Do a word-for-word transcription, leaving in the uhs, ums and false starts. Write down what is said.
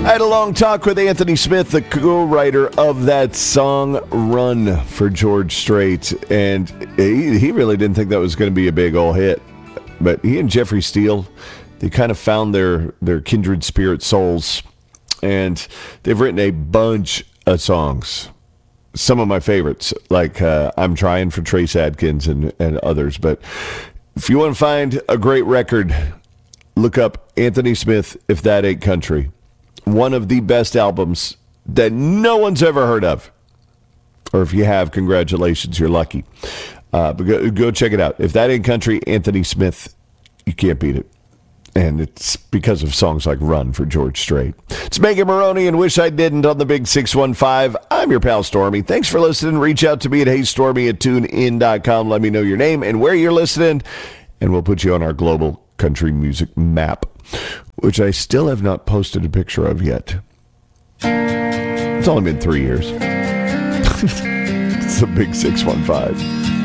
I had a long talk with Anthony Smith, the co-writer of that song, Run, for George Strait. And he, he really didn't think that was going to be a big old hit. But he and Jeffrey Steele, they kind of found their, their kindred spirit souls. And they've written a bunch of songs. Some of my favorites, like uh, I'm Trying for Trace Adkins and, and others. But if you want to find a great record, look up Anthony Smith, If That Ain't Country. One of the best albums that no one's ever heard of. Or if you have, congratulations, you're lucky. Uh, but go, go check it out. If That Ain't Country, Anthony Smith, you can't beat it. And it's because of songs like Run for George Strait. It's Megan Maroney and Wish I Didn't on the Big six one five. I'm your pal Stormy. Thanks for listening. Reach out to me at Hey Stormy at tune in dot com. Let me know your name and where you're listening. And we'll put you on our global country music map, which I still have not posted a picture of yet. It's only been three years. It's the Big six one five.